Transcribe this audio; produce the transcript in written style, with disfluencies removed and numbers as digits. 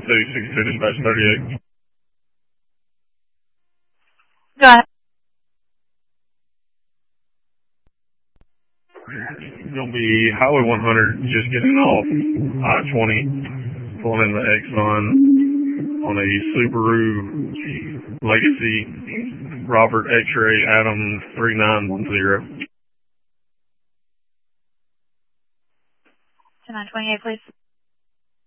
262 dispatch 38. Go ahead. Gonna be Highway 100, just getting off I-20, pulling in the Exxon on a Subaru Legacy Robert X-Ray Adam 3910. 928, please.